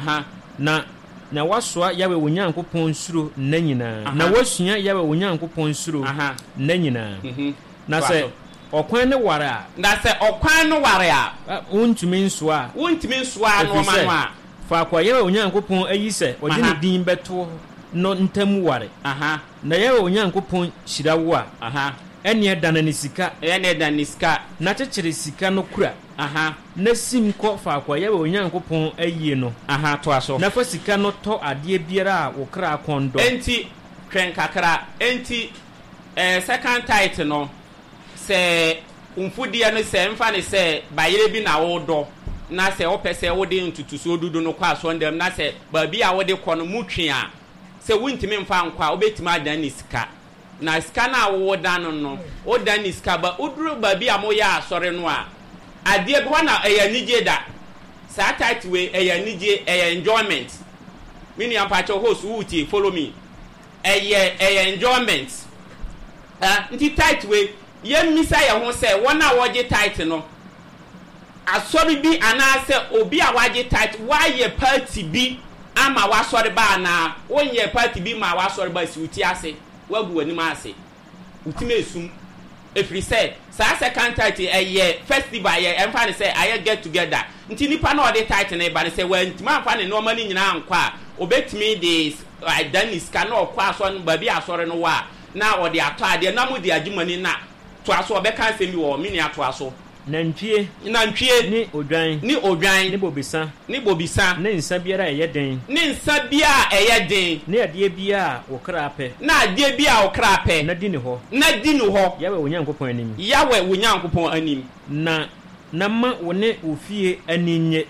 na wasoa yawe Onyankopɔn suro na nyina na wasua yawe Onyankopɔn suro na nyina na sɛ okwan ne ware a na sɛ okwan no ware a wontumi nsoa no ma no a fa kwa yawe Onyankopɔn ayi sɛ ɔde ne din bɛto no ntam ware na yawe Onyankopɔn hyira wo a ɛne dana ne sika na kyekere sika no kura na sim kɔ fa kwa yawe Onyankopɔn ayi no to aso na fa sika no tɔ adeɛ biara a wo kra akɔndɔ enti twen kakra enti second title no sɛ umfudie no sɛ mfa ne sɛ bayere bi na wodɔ na sɛ wopɛ sɛ wode ntutuso dudu no kɔ asɔndam na sɛ baabi a wode kɔ no mutwe a sɛ wontimi mfa nkɔ a wobɛtimi adan ne sika na sika na wo dan no wo dan ne sika ba uduru baabi a moyɛ asɔre no a adeɛ bi hɔ na ɛyɛ nigye da saa title we ɛyɛ nigye ɛyɛ enjoyment mini ampacho host wuti follow me ɛyɛ enjoyment nti title we yemmisa yɛ ho sɛ wɔn a wɔgye title no asɔre bi anaasɛ obi a wɔgye title wɔayɛ party bi ama wasɔre ba na wonyɛ party bi ma wasɔre ba si uti ase wagu w'anim ase utime esum efiri sɛ saa second title ɛyɛ festival yɛ ɛmfa ne sɛ ayɛ get together nti nipa na ɔde title ne ba ne sɛ wɔntimi amfa ne nneɛma ne nyinaa nkɔ a obetumi de danis ka na ɔkɔ asɔ no baabi asɔre no wa na ɔde atɔ adeɛ na mo de agyimani na to aso ɔbɛka nsɛm bi wɔ mini ato aso nantwie ni odwan ni bobisa ne nsa biara ɛyɛ den ne adeɛ biara wo kra pɛ na di ne hɔ yawe Onyankopɔn anim na ma wo ne wo fie aninye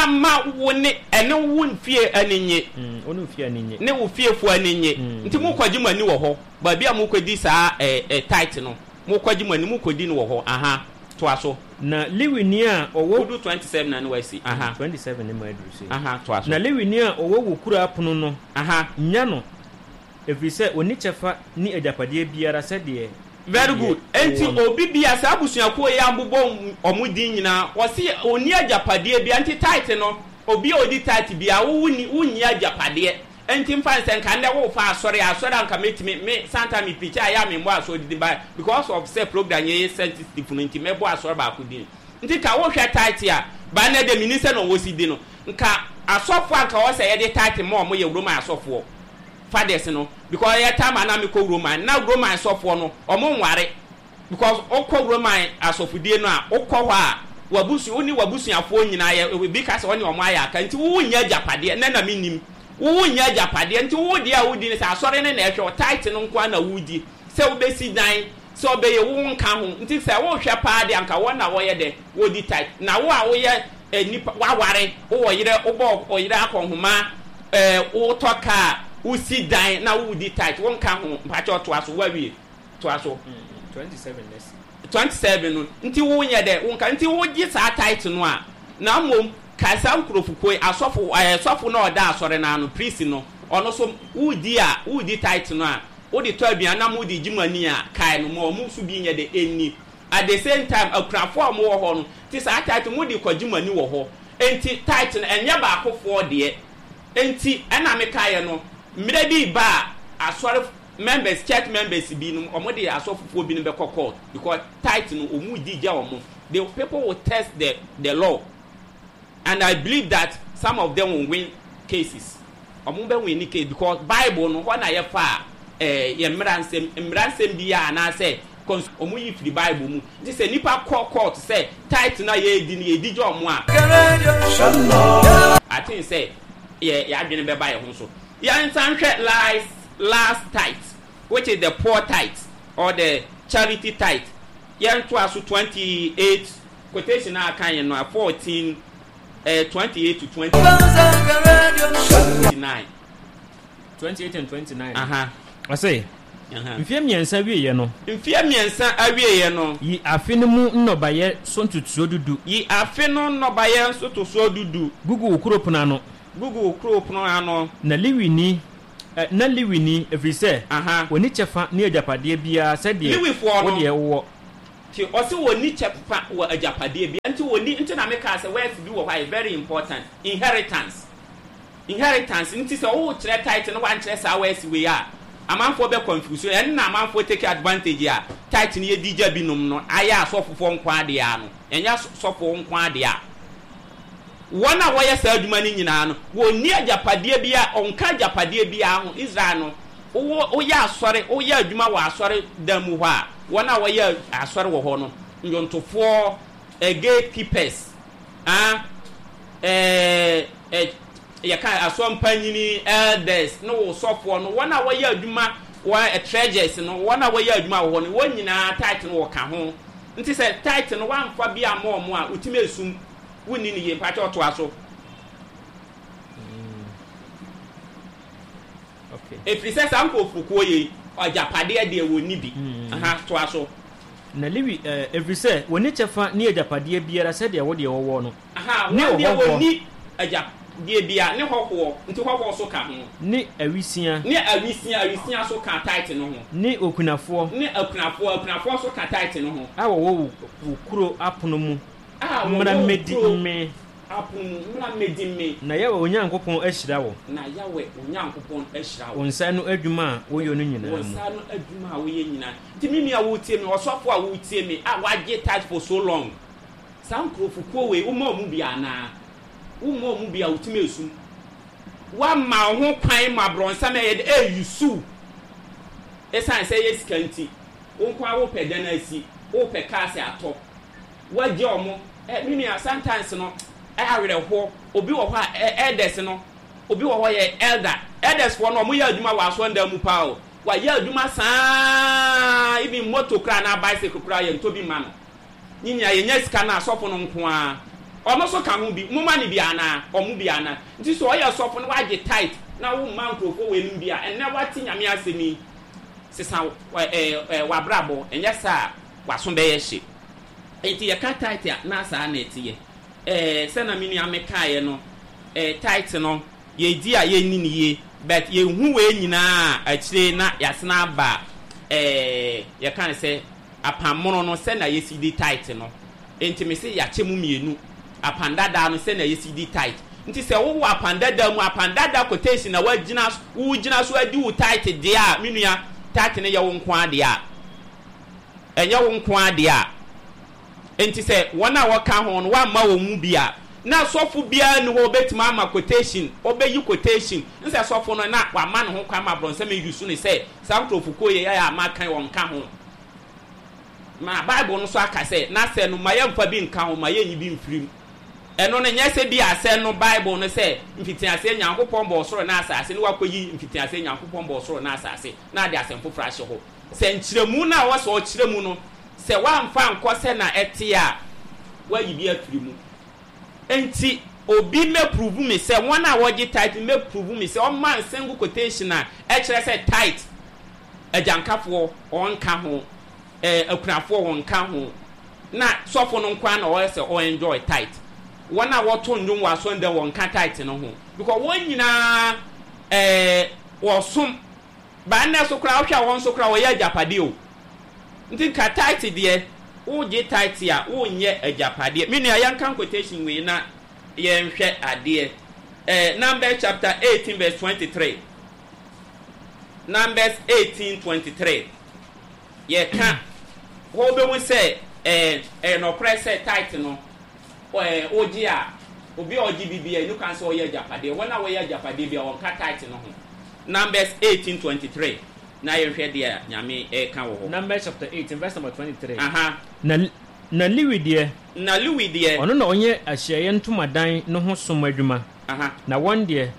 ne wo fie fo aninye nti mo kwagye mani wɔ hɔ baabi a mo kwadi saa tight no mo kwagye mani mo kwadi no wɔ hɔ to aso na Lewini a owo 27 na no wasi 27 ne ma aduru se to aso na Lewini a owo wo kura apono no nya no efiri sɛ oni kyɛfa ni ajapadeɛ biara sɛ deɛ very good enti obi bia sa abusuako ya mbobɔ omudi nyina wɔsi oni ajapadeɛ bia enti tight no obi odi tight bia wunni ajapadeɛ enti mfa nka nde wo fa asɔre anka metimi me santa me preach aya me mbo asɔre di ba because of say program ye sensitive no enti mebo asɔre ba akudi enti ka wo hwɛ tight a ba na de minister no wosi di no nka asɔfo anka wo say ye de tight mo ye Roman asɔfo fathers no because ye time na me kɔ Roman na Roman asɔfo no omo nware because okɔ Roman asɔfodie no a okɔ hɔ a wabusuafo nyina ye bi ka se woni omo aya aka enti wo nya japadeɛ na minim wo nya japadeɛ nti wo di a wodi ne sa asɔre ne na ɛhwɛ tight no nko na wodi sɛ wo besi dan sɛ obeye wo nka ho nti sɛ wo hwɛ pa de anka wo na wo yɛ de wodi tight na wo a wo yɛ nipa waware wo yire wo yire akɔnhoma wo toka wo si dan na wo di tight wo nka ho mpacho to aso wawie to aso 27 no nti wo nyɛ de wo nka nti wo gi sa tight no a na mom kasa nkrofukwe asɔfo na ɔda asɔre na no priest no ɔno so wudi tight no a wodi to abian na mudi gimani a kai no mo su bi nye de eni at the same time akrafo a mo wɔ hɔ no ti sa tight mudi kwagimani wɔ hɔ enti tight no enye ba akofo de enti ɛna me kai no mire bi ba asɔre members church members bi no ɔmo de asɔfo bi no be court because tight no omudi gya ɔmo the people will test the law. And I believe that some of them will win cases. Omo win case because Bible no when I fa ye mmransem bia na say omo yi free Bible mu. This say nipa court say tight na ye di jo omo a. I think say ya adwene be ba ye ho so. Ya nsanhwe last tithe which is the poor tithe or the charity tithe. Ya nto aso 28 quotation na kan no 14 28 to 29. 28 and 29. I say. Mfie miensa wiye no. Mfie miensa awiye no. Yi afe no mu nnobaye so ntutuo dudu. Yi afe no nnobaye so ntutuo dudu. Gugu okropona no. Na Lewini every say. Woni chefa ne ajapade bia se de. Wo de wo. Ti osi woni chefa wo ajapade bia nti woni nti na meka say words bi wo why very important inheritance inheritance nti sɛ wo kyerɛ title no wan kyerɛ saa wasi we a amanfo be confusion en na amanfo take advantage a title ne yedija binom no aya asofofo nkwa ade a no enya sofo nkwa ade a wona woyɛ saa adwuma ni nyina no wonni agapade bia onka agapade bia ho Israel no wo ya asɔre wo ya adwuma wɔ asɔre damu hɔ a wona woyɛ asɔre wɔ hɔ no nyontofo gatekeepers yɛka asɔmpanyini elders no wo sɔfo no wona woyɛ adwuma wɔ treasures no wona woyɛ adwuma wɔ hɔ no wonyina title no wɔ ka ho nti sɛ title no wamfa bia mo a utime esum woni ni ye mpacho to aso okay efri se sa nkofukuo ye ajapade ade woni bi to aso na liwi efri se woni chefa ni ajapade biara se de wo de wo no ne woni ajapade bia ne hokwo nti hokwo so ka ho ni awisia so ka title no ho ni okunafo so ka title no ho awo wo kuro apono mu mra medi me apun mra medi me na yawe onyankopon ahyira wo onsa no adwuma wo yo no nyina mu onsa no adwuma wo ye nyina ti mimi a wo tie me osofo a wo tie me a wage touch for so long sam krofuko we wo ma mu bia na wo ma mu bia utime esum wa ma ho kwan ma bronsa me ye yusu esan say yes kanti wo kwa wo pede na asi wo pe ka se ato waje omo mimi a sometimes no awere ho obi wo ha elders no obi wo ho ye elders for no mo ya adwuma wa so nda mu pa o wa ya adwuma saa ibi moto kra na bicycle kra ye ntobi ma no nyinya ye nya sika na asofo no nko a ono so ka ho bi mo ma ni bi ana omo bi ana nti so ye asofo no waje tight na wo man krofo we nim bi a enne wati nyame asemi sesa wa brabo enya sa waso be ye hye enti ye ka tight na sa na etie se na mini amekaye no tight no ye di a ye ni ye but ye hu we nyina a kire na yasena ba ye kan se apamono no se na ye CD tight no enti me se ya chemu mienu apandada no se na ye CD tight nti se wo apandada quotation na wagina so adi wo tight de a menua tight ne ye wo nko ade a enye wo nko ade a enti se wona waka ho no wa ma wo mu bia na sofo bia ni wo betima ama quotation obeyi quotation nse sofo no na wa ma no ho kwa ma bronse me yusu ne se samtrofuko ye ya ma kan won ka ho ma bible no so aka se na se no ma ye mfa bi nka ho ma ye nyi bi mfirim eno ne nyese bi ase no bible no se mfitin ase nyankopon bo soro na asase ni wakoyi mfitin ase nyankopon bo soro na asase na de asemfo frahye ho se nkyiremu na wo so kyiremu no se wa mfa nkose na etia wa yibi afiri mu enti obi me prove me se wona wogi tight me prove me se o man single quotation na e kire se tight ajankafo onka ho akunafo onka ho na sofo no nkwa na o se o enjoy tight wona woto ndum wa so ndan wonka tight no ho because won nyina wo som ba na so kra wo hwa won so kra wo ya japade o nti ka tight de wo je tight ya wo nye ajapade menu ayankan quotation we na ye nhwe ade Numbers chapter 18 verse 23 Numbers 18:23 ye ka wo be won say no press tight no oji a obi oji bibia you can say o ye ajapade wona wo ye ajapade bia won ka tight no ho Numbers 18:23 na ye hwe de nyame ka wo ho Numbers chapter 18 verse number 23 na liwi de ono na onye ahyiaye ntomadan no ho som adwuma na won de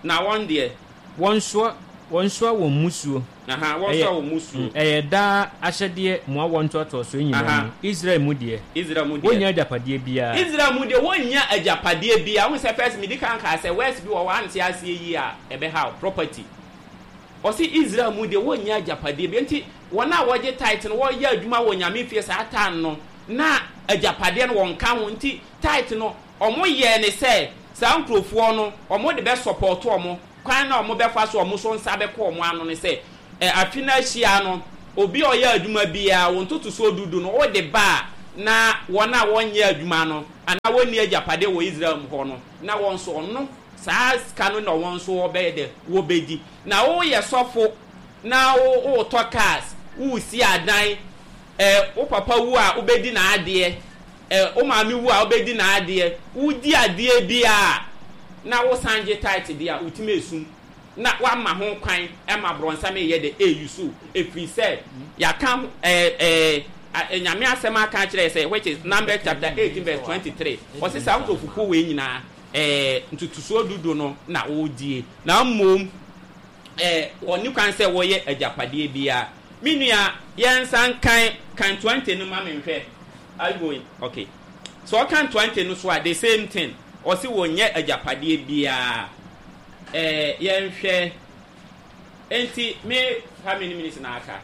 wonso won musuo wonso musuo da ahyede moa wontoto so nyina Israel mu de wonya ajapade bia Israel mu de wonya ajapade bia won se first medical ka say west bi wo wan ti ase yi a ebe how property o si Israel mu de wonya ajapade bia nti wona woje title wo ya adwuma wo nyame fie sa atan no na ajapade no won ka ho nti title no omo ye ne se sa nkrofo no omo de be support omo kwan na omo be fa so omo so nsa be ko omo ano ne se afina hia no obi o ya adwuma bia won tutu so dudu no wo de ba na wona won ya adwuma no ana woni ajapade wo Israel mu ho no na won so no saa sika no won so obey de wo bedi na wo ye sofo na wo to cars wo si adan wo papa wu a obedi na ade wo maami wu a obedi na ade wo di ade bia na wo sanje tight dia utime esum na wa ma ho kwan ma bronsa me ye de yusu efri said ya kam nyame asem aka kire say which is Numbers chapter 18 verse 23 o se sa wo fufu we nyina ntutuso dudu no na wo die na mmom oni kwan say wo ye agapade bia minua yensan kan 20 no ma me hwe I going okay so kan 20 no so the same thing o se wo nye agapade bia yenhwe enti me how many minutes na aka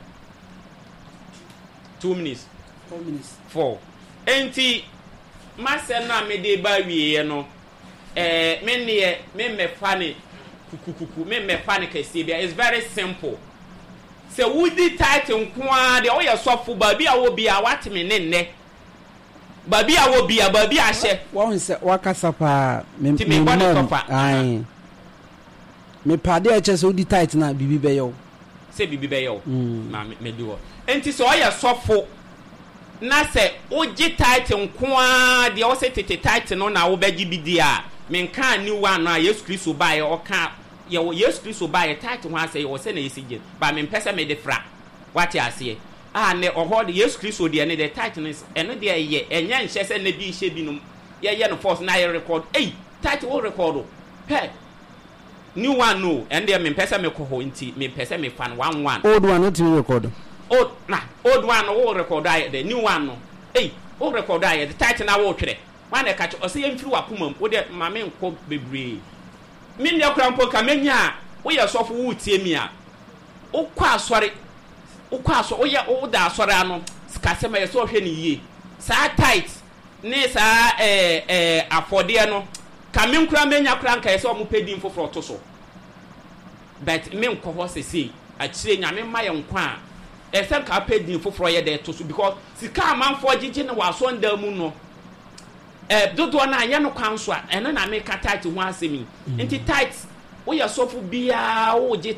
2 minutes 4 minutes 4 enti mase na me de ba wie no me ne me fane kukukuku me fane kase bia is very simple se wudi title nkoa de o ye sofo ba bia wo bia watime ne nne ba bia wo bia ba bia hye wo se wakasa pa me ai me pade a chese wudi title na bibi be yo se bibi be yo ma me di wo enti so o ye sofo na se oji title nkoa de o se tete title no na wo bagi bidi a me kan ni wa no a Yesu Kristo ba ye o ka ye wo Yesu Kristo ba ye title ho ase ye wo se na yesije ba me pese me de fra wati ase ne oho de Yesu Kristo de ne de title eno de ye enya nhye se na bi hye binum ye no force na ye record title wo record pe new one no and there me pese me ko nti me pese me fan 11 old one no to record old one wo record the new one no wo record the title na wo twere wan e ka che o se yemfiri wakomam wo de mame nko bebre mi ne krampo ka menya wo ye sofo wo tie mi a wo kwa asore wo ye wo da asore ano skase ma ye so hwe ne yie sa tight ne sa afode no ka me nkura menya kura nka ye so mo pedin foforo to so but me nko ho sesi a kire nyame ma ye nko a esen ka pedin foforo ye de to so because sika amanfo gigi ne waso nda mu no dodo na anya no kwan so a eno na me ka tight ho asemi enti tight wo ye sofo bia wo je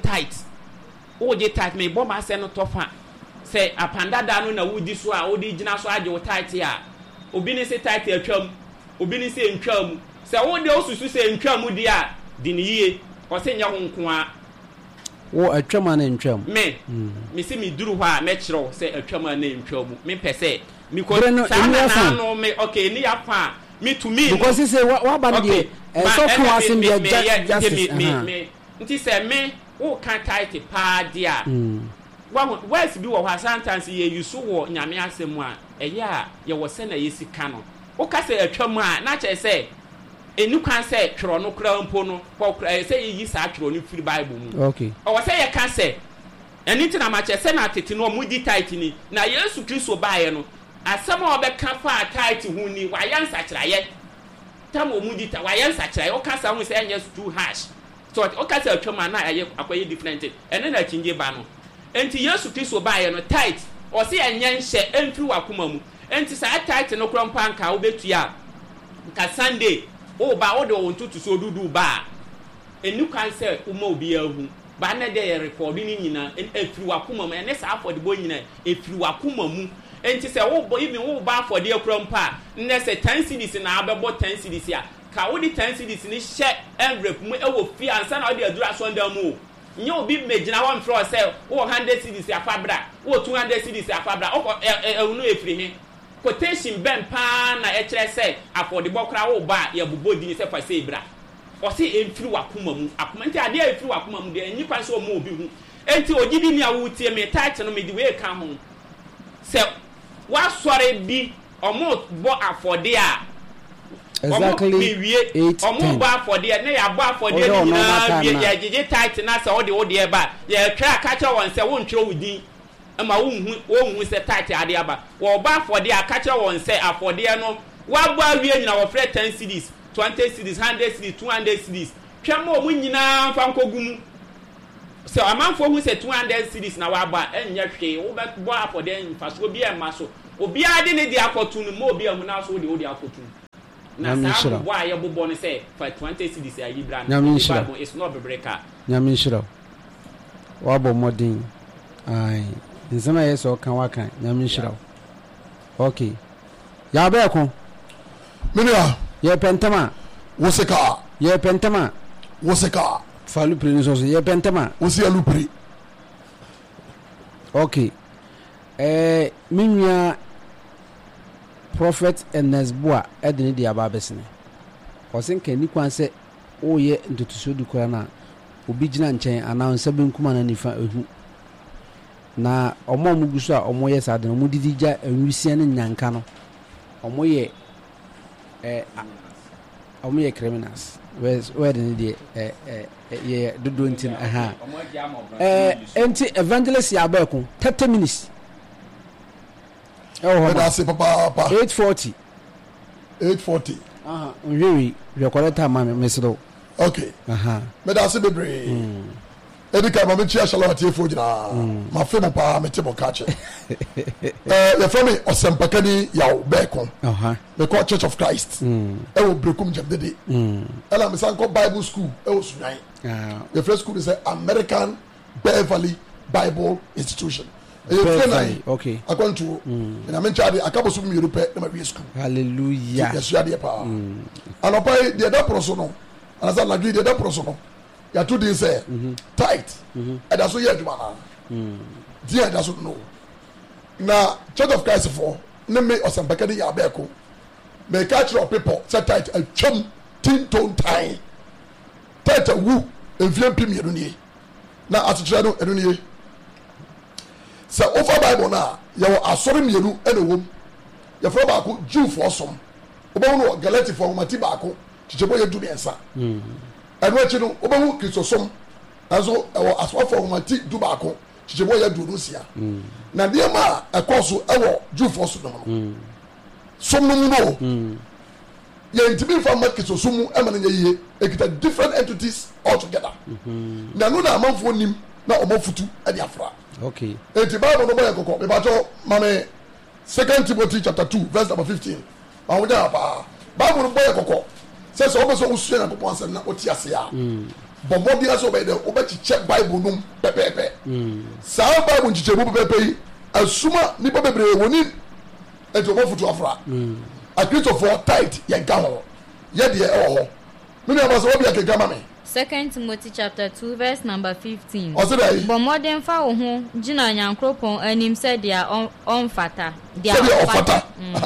tight me bo ma se no tofa se apanda da no na wudi so a wodi gina so age wo tight a obi ni se tight atwam obi ni se ntwam se wo de osusu se ntwam di a di ni yie o se nya ho nko a wo atwam na ntwam me se me duru ho a me kire se atwam na ntwam me pese mi ko sana no me okay ni afa me to me because say what bad dey so ko asim dey just me nti say me wo kan tight pa dia wes bi wo sometimes ye yusu wo nyame asem a eye a ye wo se na yesika no wo ka say atwam a na che say enu kan say tworo no kra mpo no ko say yi sa tworo no free bible mu okay o wo say ye ka say eni tina ma che say na tete no mu di tight ni na Yesu Kristo baaye no asem a obeka fa tight hu ni wa yansa kiraye tam o mu di ta wa yansa kiraye o ka sa hu say enya too harsh so o ka say atwam na aye akoye different ene na kinje ba no enti Yesu Kristo baaye no tight o se enya nhye emfiri wakoma mu enti sa tight no kro mpanka obetua ka Sunday o ba o de o ntutu so dudu ba enu kan say o ma obi ahu ba na de record ni nyina efiri wakoma mu ene sa afode bo nyina efiri wakoma mu enti say wo bo even wo ba afode akro mpa nne say 10 cedis na abebo 10 cedis a ka wo di 10 cedis ni hye envelope mu e wo fi ansa na o de adura so nda mu nye obi megina one floor say wo 100 cedis afabra wo 200 cedis afabra o unu efiri he quotation ben pa na e kire say afode bokra wo ba ya bubodi ni say fa say bra o say emfiri wakoma mu akoma nti ade efiri wakoma mu de enyi kwan so mo obi hu enti ogidi ni awu tie me tight no me di we ka ho say wa sore bi omo bo afode a exactly omo bo afode na ya bo afode ni na ya jeje tight na say o de e ba ya twa ka cha won say won twere wudin ama wonhu say tight ade aba wo ba afode a ka cha won say afode no wa bo awie nyina wo frɛ 10 cedis 20 cedis 100 cedis 200 cedis twamo omu nyina fa nkogumu so amanfo hu say 200 cedis na wa ba enya hwe wo ba bo afode mfaso obi e maso obi ade ne di akotu no mo obi amu na so de akotu na saa bo a ye bobo no say for 20 cedis ayi bra no it's not bebreka nyame nshira wabo modin ai nsema yeso kan wakan nyame nshira okay ya ba ko minia ye pentama woseka falu pri so ye pentama wosi alupri okay minia prophet Enesboa edini dia ba besene osenka ni kwanse oye ntutuso du kwa na obi gina nchen announce benkuma na nifa ehu na omo muguso a omo ye sade no mudidija enwisia ne nyanka no omo ye criminals where the ye do ntin aha enti evangelist ya ba ko 30 minutes that's papa 840 really record time mesdo okay me da se bebre edika ma me chia shalom atiefo gina ma fe mo pa me te mo ka che ya from me osempakani yawo beko me call Church of Christ e wo brekum jabdede ela me san ko Bible school e wo sunai the first school is American Beverly Bible Institution okay according to and I mentioned akabo so mi Europe na ma school hallelujah yes ya de pa anopai de da proso no anasa la de da proso no ya to dey say tight and that's so ya djuma na dia that's no na Church of Christ for na me osambakade ya beko me catch your people say tight a chum tin tone tie tight wu enfiem pim yeru nie na atotre no enu nie se over Bible na ya asori mienu ene wom ya fro ba ko Jew for some obo no Galati for mati ba ko chichebo ye du biensa enu achi no obo hu Kristosom aso ewo aswa for mati du ba ko chichebo ye du rusia na de ma ekoso ewo Jew for some no som no ye ntimi fa ma Kristosom e ma na ye ekita different entities altogether na no na amanfo nim na omofutu e de afra okay enti Bible no boy kokko me bacho mame 2 Timothy chapter 2 verse number 15 awuja pa Bible no boy kokko say so obeso usu na kokko ansem na oti ase a bomodi aso be de obechi check Bible num pepepe sa Bible nchiche bu pepepe asuma ni bebre woni enti omofutu afra a Christopher tight ye gaho ye de e ho me na ba so obi akega mame 2 Timothy chapter 2 verse number 15. But modern fa wo ho gina nyankropon anim said dia on fata. Dia on fata.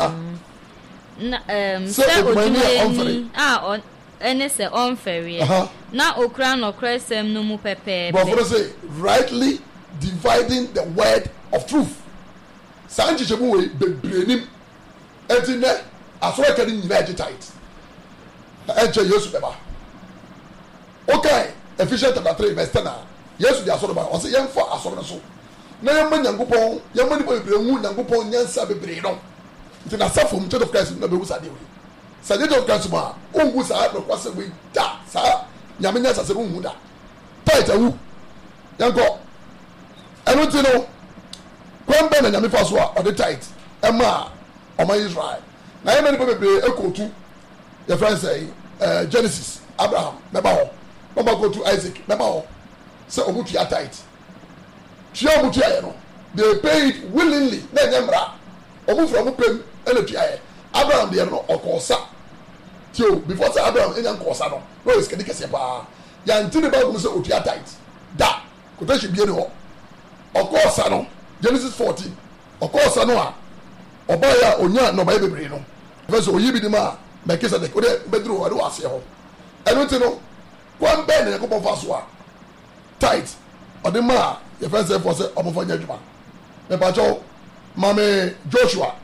Say odwini on ene se on ferry. Na okra no kresem no mu pepe. But for say rightly dividing the word of truth. Sanji chebu we bebrenim etine asoro kadi nyina tight. Enche Yesu beba. Okay, Ephesians chapter 3 verse 10. Yes, the asoro ba. O say yem for asoro so. Na yem nyankopon, yem ni bebre hu nyankopon nyansa bebre no. Nti na safo mu Church of Christ na be hu sade we. Sade Church of Christ ma, o hu sa no kwase we da. Sa nyame nyansa se hu da. Tight awu. Yanko. Eno ti no. Kwambe na nyame fa so a o de tight. Ema o ma Israel. Na yem ni bebre ekotu. Your friend say Genesis, Abraham, meba ho. Mama go to Isaac, meba ho. Say obutu ya tight. Chia obutu ya no. They paid willingly. Na nyamra. Obu from pem eletu ya. Abraham de no okosa. Tio before say Abraham enyan kosa no. No is kedi kese pa. Ya ntini ba go say otu ya tight. Da. Kotashi bie no. Okosa no. Genesis 14. Okosa no a. Oba ya onya no ba bebre no. Verse oyibi di ma Melchizedek ode bedru ode wase ho. Eno ti no. One ben na ko fa so a tight ode ma ye first say for say omo nya djuma me pa cho mame Joshua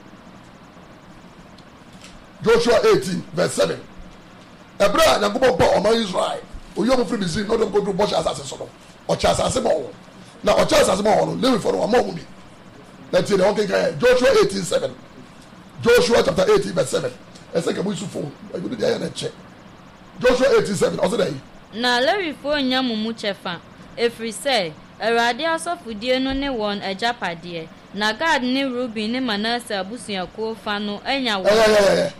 18 verse 7 ebra na ko pa omo Israel oyo mo free bizin no dem go do bosh asase so no o cha asase mo na o cha asase mo no lewe for no mo bi na ti na okay kan Joshua 18:7 Joshua chapter 18 verse 7 ese ke mo isufo e go do dia na che Joshua 87 also there. Na Larry fo nya mumu chefa. Efri say, Erade asofudie no ne won ajapade. Na God ne Ruben ne Manasseh abusuako fa no enya wo.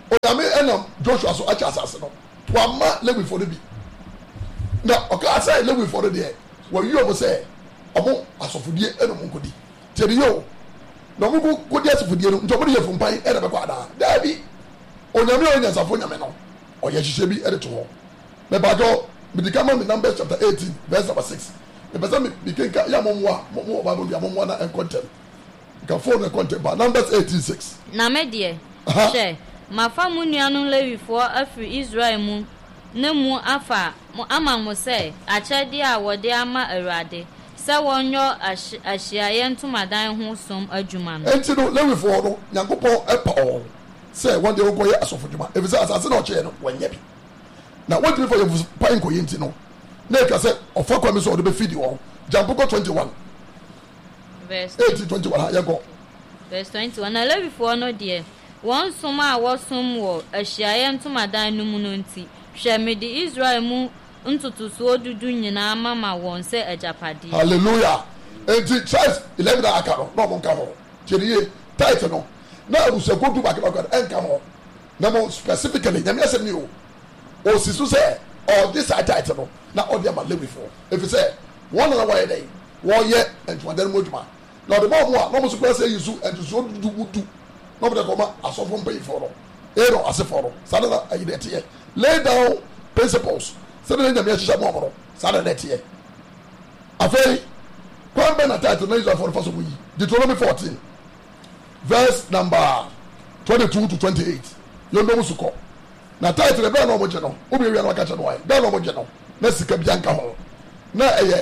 onyame ɛnam Joshua so akyɛ asase no wama Lewifo no bi na ɔka sɛ Lewifo no deɛ wɔyi ɔmo sɛ ɔmo asɔfodie ɛna ɔmo nkɔdi tiɛdi yɛ o na ɔmo kɔdi asɔfodie no nti ɔmo de yɛ fompan ɛna bɛkɔ adaa daabi onyame a ɔnyansafo nyame no ɔyɛ hyehyɛ bi ɛde to hɔ mɛbaadɔ midikama mi Numbers chapter 18 verse number 6 mɛpɛsɛ mi kenka yɛ amomoa mo wɔ Bible bi amomoa na ɛnkɔntɛm nka phone ɛnkɔntɛm ba Numbers 18:6. na me deɛ hwɛ mafa mu nuanom Lewifoɔ afiri Israel mu ne mu afa ama mo sɛ akyɛdeɛ a wɔde ama Awurade sɛ wɔnyɔ ahyiaeɛ ntomadan ho som adwuma no. Enti no Lewifoɔ no Nyankopɔn ɛpa wɔn sɛ wɔn de wɔkɔyɛ asɔfodwuma efisɛ asase na ɔkyɛɛ no wɔnyɛ bi na wɔntumi fɔ yɛ pan nkɔyɛ nti no na etwa sɛ ɔfa kwame sɛ ɔde bɛ fidi wɔn Jampoko 21 verse 21 ha yɛkɔ. verse 21 na Lewifoɔ no deɛ wɔn som a wɔsom wɔ ahyiaeɛ ntomadan no mu no nti hwɛ mede Israel mu ntotosoɔ dudu nyinaa mama wɔn sɛ agyapadeɛ. Hallelujah. Enti Christ 11 aka no na ɔmo nka ho kyerɛ title no na abusuakuo du bakabaka ɛnka ho na mo specifically nyame asɛm ni o osi so sɛ ɔde saa title no na ɔde ama Lewifoɔ efisɛ wɔn na wɔyɛ dɛ wɔyɛ ntomadan mu adwuma na ɔde ma ɔmo a na ɔmo so kura sɛ yi so ntotosoɔ dudu wudu na ɔmo de kɔma asɔfo mpanyinfoɔ no Aaron asefoɔ no saa na ayi dɛ teɛ lay down principles sɛdeɛ nyame ahyehyɛ mo ɔmo no saa na teɛ afei kwan bɛ na title na Israelfoɔ no fa so mo yi Deuteronomy 14 verse number 22 to 28 yɔndɔm so kɔ na title bɛɛ na ɔmo gye no obi ewia na waka kyɛ no wɔyɛ bɛɛ na ɔmo gye no na sika bi anka ho na ɛyɛ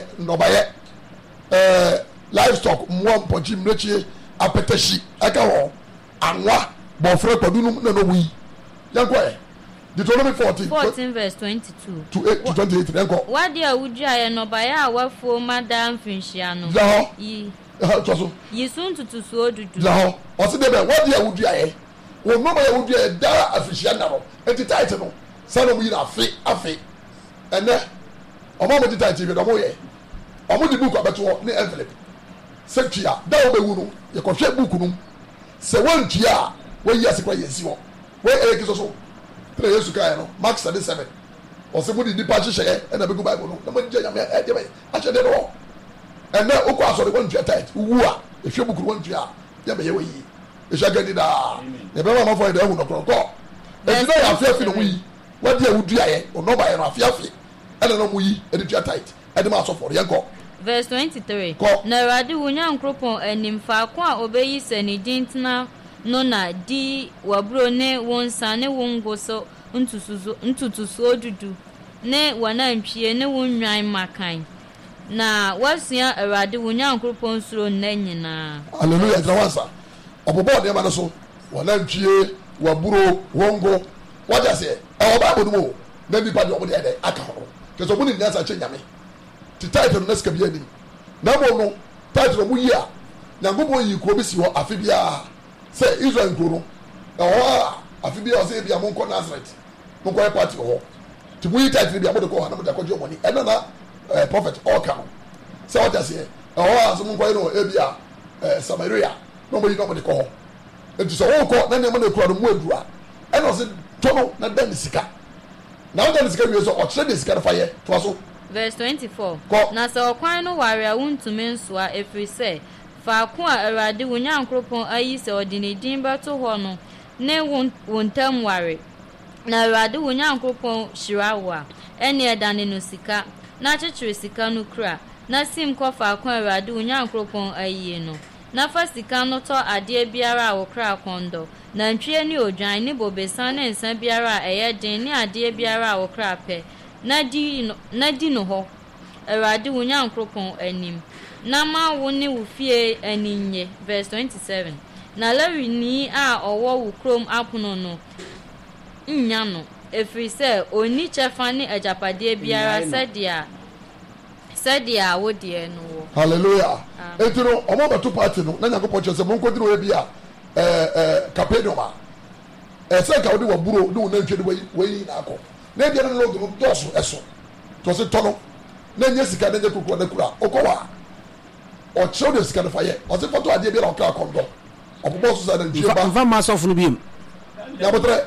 nnɔbayɛ livestock mmoa mpɔnkye mmirekyie apɛtɛhyi ɛka ho anwa bɔfrɛ kwadunum na n'owu yi yɛnkɔ yɛ Deuteronomy 14 verse 22 to 28 yɛnkɔ. wade a wudua yɛ nnɔbayɛ a wafuo ma daa mfinhyia no yi so yi so ntotosoɔ dudu la hɔ ɔsi de bɛ wadi a wudua yɛ wɔn mɔmɔ yɛ wudua yɛ daa afihyia na no eti taiti no sanni ɔmo yi na afe ɛnɛ ɔmo ɔmo di taiti bi na ɔmo yɛ ɔmo di buku abɛto hɔ ne envelope sɛ tua daa ɔmo ewu no yɛ kɔhwɛ buku no sɛ wɔn tua a wɔn yi ase kora yɛ si hɔ wɔn ɛyɛ kiso so tẹnɛ Yesu kaa yɛ no Mark 7:7 ɔsi mo di nipa ahyehyɛ yɛ ɛna bɛ gu Bible no na mo gye nyame ɛgye bɛ ahyɛ de no hɔ. ɛnɛ okɔ asɔre wɔn ntua tight wu a ehwɛ bukuru wɔn ntua yɛ bɛ yɛ wɔ yi ehwɛ gɛdi daa yɛ bɛ wɔn afɔ yɛ dɛ ɛhu nɔkɔrɔkɔ eti na yɛ afiafi na wɔn yi wɔdi a wudua yɛ ɔnɔba yɛ no afiafi ɛna na wɔn yi ɛdi tua tight ɛdi ma asɔfo yɛn kɔ. verse 23 na Awurade wo Nyankopɔn anim faako a obeyi sɛ ne din tena no na di waburo ne wɔn nsa ne wɔn ngo so ntutusuo dudu ne wɔn antwie ne wɔn nwan makan. na wasua Awurade wo Nyankopɔn suro nna nyinaa. Hallelujah gyina wansa ɔbɔbɔ ɔdeɛma no so wɔnantwie waburo wɔngo wɔgya sɛ ɛwɔ Bible no mu na nipa deɛ ɔmo deɛ ɛdɛ aka hɔ kyɛ sɛ ɔmo ne nyansa kyɛ nyame ti title no na sika bi anim na mo no title ɔmo yi a Nyankopɔn yi kuro bi si hɔ afe biara sɛ Israel nkuro no ɛwɔ hɔ a afe biara ɔsɛ ebi a mo nkɔ Nazareth mo nkɔ yɛ party wɔ hɔ ti mo yi title bi a mo de kɔ hɔ na mo de akɔgye ɔmo ni ɛna na prophet ɔka no sɛ ɔda seɛ ɛwɔ a asɛm nkɔyɛ no ebi a Samaria na ɔmo yi na ɔmo de kɔ hɔ eti sɛ ɔkɔ na nneɛma na ekura no mu edu a ɛna ɔsɛ tɔ no na da ne sika na ɔda ne sika wie so ɔkyerɛ ne sika no fa yɛ toa so. verse 24 na sɛ ɔkwan no ware a wontumi nsoa efiri sɛ faako a Awurade wo Nyankopɔn ayi sɛ ɔde ne din bɛto hɔ no ne wo ntam ware na Awurade wo Nyankopɔn hyira wo a ɛne ɛdane no sika na kyekyere sika no kura na sim kɔ faako a Awurade wo Nyankopɔn ayi no na fa sika no tɔ adeɛ biara a wokra kɔndɔ na ntwie ne odwan ne bobesa ne nsa biara a ɛyɛ den ne adeɛ biara a wokra pɛ na di no hɔ Awurade wo Nyankopɔn anim na ma wo ne wo fie ani nye. verse 27 na Lewini a ɔwɔ wo kurom apono no nya no efiri sɛ oni kyɛfa ne agyapadeɛ biara sɛdeɛ wo deɛ no wɔ. Hallelujah. Eti no ɔmo bɛto party no na Nyankopɔn kyerɛ sɛ mo nkɔdi no ebi a Capernaum a ɛsɛ ka wode wɔ buro ne wo nantwie de wɔyi na akɔ na ebi no lɔdo no dɔɔso ɛso to ɔse tɔ no na nye sika na nye kokoro na kura ɔkɔ wa ɔkyerɛw de sika no fa yɛ ɔse fɔtɔ adeɛ bi na ɔkra kɔndɔ ɔbɔbɔ so sa na ntwie ba nfa ma sɔfo no bi mu yabotrɛ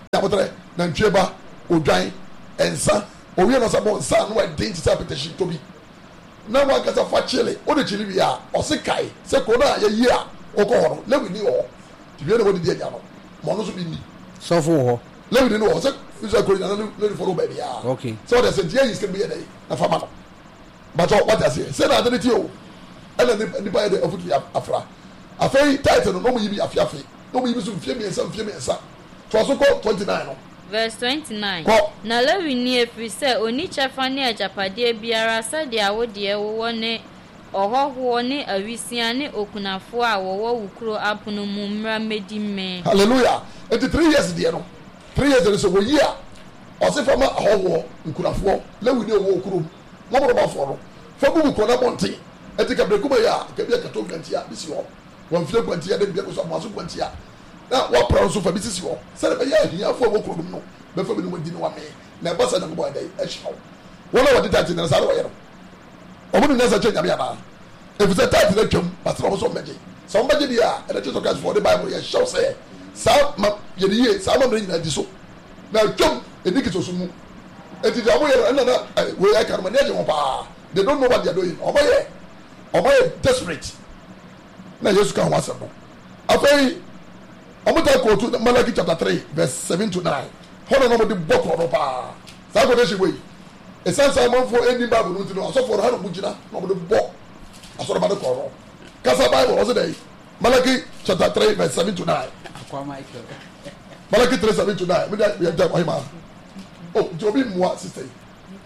yabotre na ntweba odwan ensa owie no sabo nsa no eden ti sapetition to bi na wa kasa fa chile o de chile bi a o se kai se ko na ye yi a o ko ho lewi ni ho ti bi na wo di anya no mo no so bi ni so fo ho lewi ni no se so ko na no follow baby a okay so the sentia is can be there na fa ma no but what I say na de ti o ele ni ba de ofutu afra afei title no mo yi bi afiafe no mo yi bi so mfie miensa to so ko 29 no verse 29 na lewi ni efiri sɛ oni kyɛfa ne agyapade biara sɛdeɛ awodeɛ wowɔ ne ɔhɔhoɔ ne awisia ne okunafoɔ a wɔwɔ wukuro apono mu mmra medi mmɛn hallelujah enti 3 years deɛ no 3 years so wo yi a ɔse fama ɔhɔhoɔ nkunafoɔ lewi ne ɔwɔ okuro mo mo ba fo no fa bu ko na bonte enti ka breku ba ya ka bia ka to gantia bisi hɔ wɔn fie gantia de bia ko so amaso gantia na wa pra so fa bisi hɔ sɛ be ya hia fo wɔ kuro no be fa bi no di no wa me na ba sa na ko dai a hyew wɔn a wɔde tate na sa wɔyɛ no ɔmo ne nsa kyɛ nyame ana efi sɛ tate na twam pastor ɔmo so mɛgye sɛ ɔmo bɛgye di a ɛna kyɛ so ka for the bible yɛ hyew sɛ sa ma yɛ di ye sa ma mre nyina di so na twam ediki so mu eti da ɔmo yɛ ɛna na we I can manage wɔn pa they don't know what they are doing ɔmo yɛ desperate na yesu ka ho asɛm no afei ɔmo ta kootu Malachi chapter 3 verse 7 to 9 hɔn na ɔmo de bɔ kɔrɔ no paa saa kò de se wei esansa amanfo eni bible no ti no asɔfo no ha na ɔmo gyina na ɔmo de bɔ asɔrɔba de kɔrɔ kasa bible ɔsɛ dɛ Malachi chapter 3 verse 7 to 9 Malachi 3 7 to 9 mi de yɛ jɛ ɔhima o nti obi mua sister yi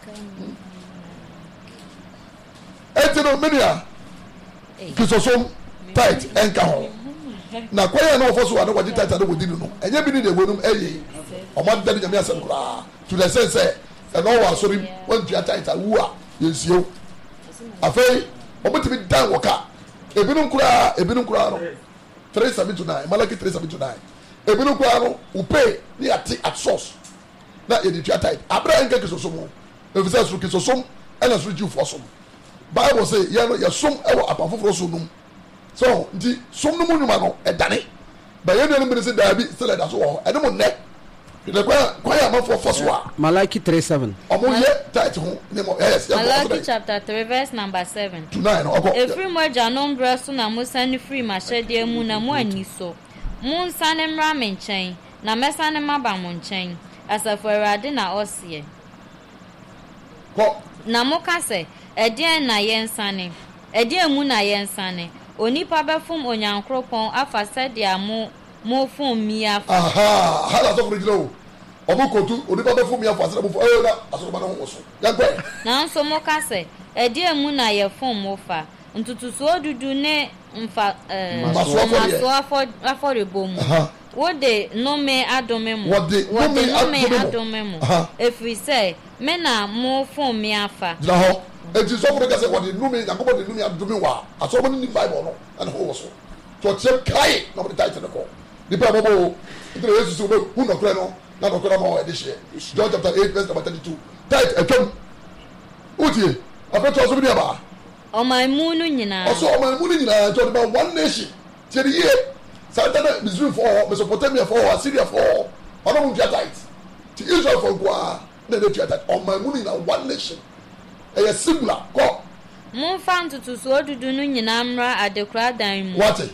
eti no minia kisosom tight ɛnka ho na kwaya na ofo so wa na wagye tight na wodi no enye bi ni de wonum eye ɔmo da ni nyame asɛm koraa to the sense ɛno wa sori wɔntua tight awu a yɛnsuo afei ɔmo timi dan wɔka ebinom koraa no 379 Malachi 379 ebinom koraa no upe ni ate at source na yɛde tua tight abra enka kisosom ho efisɛ so kisosom ɛna so jiwfo som bible say yɛ som ɛwɔ apafoforo so num so nti som no mu nyuma no ɛdane ba yɛn nuanom bi sɛ daabi sɛ ɛda so wɔ hɔ ɛne mo nnɛ hwɛ kwan yɛ amanfoɔ fɔ so a Malachi 3:7 ɔmo yɛ tight ho ne mo yes Malachi chapter 3 verse number 7 to 9 ɔkɔ efiri mo agyanom brɛ so na mo sane firi mahyɛdeɛ mu na mo ani so mo nsane mmra me nkyɛn na mɛsane maba mo nkyɛn asafo Awurade na ɔseɛ kɔ na mo ka sɛ ɛdeɛn na yɛnsane ɛdeɛn mu na yɛnsane onipa bɛfom onyankopɔn afa sɛdeɛ mo fom mi afa aha hala so furu o ɔmo kotu onipa bɛfom mi afa sɛdeɛ mo fo na asɔrɔba no ho so yankɔ nanso mo ka sɛ ɛdeɛn mu na yɛfom mo fa ntutusuo dudu ne mfa maso afɔrebɔ mu wode nome adome mo wode nome adome mo efiri sɛ me na mo fom mi afa gyina hɔ eti sɔfo de kasɛ wɔde numi yankɔbɔ de numi adumi wa asɔrɔbɔ ne ni bible no ɛna hɔ wɔ so tɔkyɛm kae na wɔde tight ne kɔ nipa bɔbɔ o ntina yesu sɛ wɔbɛ hu nɔkorɛ no na nɔkorɛ ma wɔde hyɛ John chapter 8 verse number 32 tight ɛtwam wotie afɛtɔ ɔsɔ bi ni aba ɔman mu no nyinaa ɔsɔ ɔman mu no nyinaa nti ɔde ba one nation tiɛ de yie santana Misraim fɔ hɔ Mesopotamia fɔ hɔ Assyria fɔ hɔ ɔno mu ntua tight ti Israel fɔ nkoa na ne tua tight ɔman mu no nyinaa one nation ɛyɛ singular kɔ. momfa ntotosoɔ dudu no nyinaa mmra adekora dan mu. wate